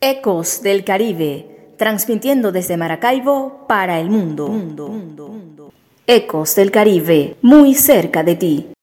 Ecos del Caribe, transmitiendo desde Maracaibo para el mundo. Ecos del Caribe, muy cerca de ti.